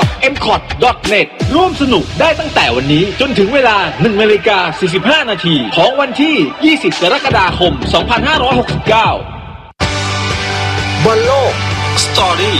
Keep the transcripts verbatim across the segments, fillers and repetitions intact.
เอ็ม คอท ดอท เน็ต ร่วมสนุกได้ตั้งแต่วันนี้จนถึงเวลา หนึ่งนาฬิกาสี่สิบห้านาทีของวันที่ ยี่สิบ กรกฎาคม สองพันห้าร้อยหกสิบเก้า บอลโลก สตอรี่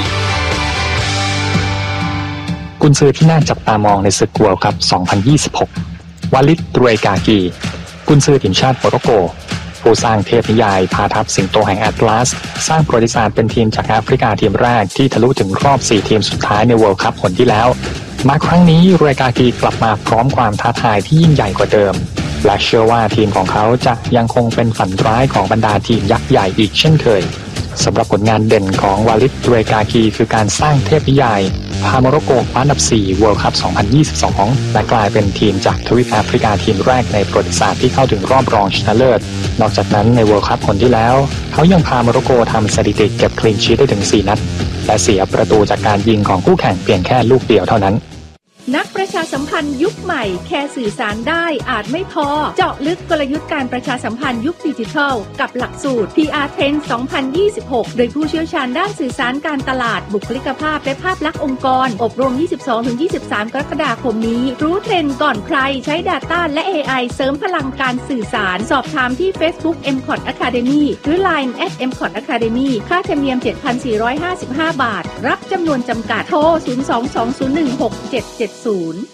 กุนซือที่น่าจับตามองในศึกเวิลด์คัพ สองพันยี่สิบหก วาลิด ตรวยกากีกุนซือทีมชาติโมร็อกโกผู้สร้างเทพนิยายพาทัพสิงโตแห่งแอตลาสสร้างประวัติศาสตร์เป็นทีมจากแอฟริกาทีมแรกที่ทะลุถึงรอบสี่ทีมสุดท้ายในเวิลด์คัพผลที่แล้วมาครั้งนี้รวยกากีกลับมาพร้อมความท้าทายที่ยิ่งใหญ่กว่าเดิมและเชื่อว่าทีมของเขาจะยังคงเป็นฝันร้ายของบรรดาทีมยักษ์ใหญ่อีกเช่นเคยสำหรับผลงานเด่นของวาลิด ตรวยกากีคือการสร้างเทพนิยายพาโมร็อกโกคว้าอันดับสี่ World Cup สองพันยี่สิบสองและกลายเป็นทีมจากทวีปแอฟริกาทีมแรกในประวัติศาสตร์ที่เข้าถึงรอบรองชนะเลิศนอกจากนั้นใน World Cup ผลที่แล้วเขายังพาโมร็อกโกทำสถิติเก็บคลีนชีทได้ถึงสี่นัดและเสียประตูจากการยิงของคู่แข่งเพียงแค่ลูกเดียวเท่านั้นนักประชาสัมพันธ์ยุคใหม่แค่สื่อสารได้อาจไม่พอเจาะลึกกลยุทธ์การประชาสัมพันธ์ยุคดิจิทัลกับหลักสูตร พี อาร์ Trend สองพันยี่สิบหก โดยผู้เชี่ยวชาญด้านสื่อสารการตลาดบุคลิกภาพและภาพลักษณ์องค์กรอบรม ยี่สิบสองถึงยี่สิบสาม กรกฎาคมนี้รู้เทรนด์ก่อนใครใช้ Data และ เอ ไอ เสริมพลังการสื่อสารสอบถามที่ Facebook เอ็ม คอท Academy หรือ ไลน์ แอท เอ็ม คอท Academy ค่าธรรมเนียม เจ็ดพันสี่ร้อยห้าสิบห้า บาทรับจำนวนจำกัดโทรศูนย์ สอง สอง ศูนย์ หนึ่ง หก เจ็ด เจ็ด ศูนย์